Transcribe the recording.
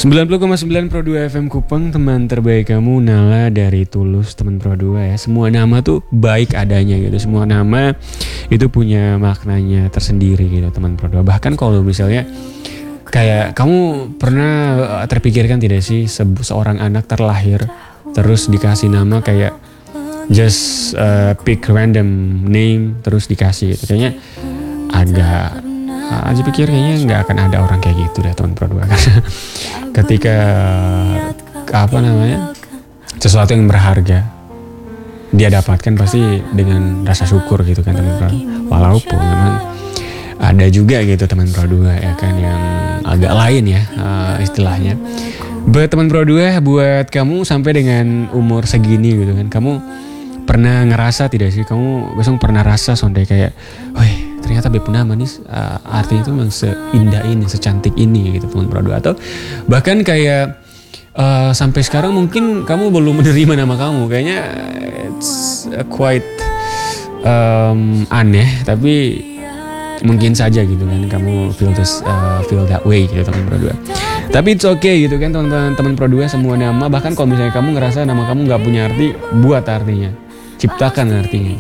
90,9 Pro 2 FM Kupang, teman terbaik kamu. Nala dari Tulus, teman Pro 2 ya. Semua nama tuh baik adanya gitu. Semua nama itu punya maknanya tersendiri gitu, teman Pro 2. Bahkan kalau misalnya kayak kamu pernah terpikirkan tidak sih seorang anak terlahir terus dikasih nama kayak just pick random name terus dikasih gitu. Kayaknya agak aja pikir kayaknya nggak akan ada orang kayak gitu deh, teman Pro 2. Karena ketika sesuatu yang berharga dia dapatkan pasti dengan rasa syukur gitu kan, teman Pro. Walaupun memang ada juga gitu teman Pro 2 ya kan yang agak lain ya istilahnya. Buat teman Pro 2, buat kamu sampai dengan umur segini gitu kan, kamu pernah ngerasa tidak sih, kamu besok pernah rasa sonde kayak, wih ternyata Beb Nama nih artinya itu memang seindah ini, secantik ini gitu teman Pro 2. Atau bahkan kayak sampai sekarang mungkin kamu belum menerima nama kamu, kayaknya it's quite aneh, tapi mungkin saja gitu kan kamu feel that way gitu teman Pro 2. Tapi it's okay gitu kan teman Pro 2, semua nama, bahkan kalau misalnya kamu ngerasa nama kamu nggak punya arti, buat artinya, ciptakan artinya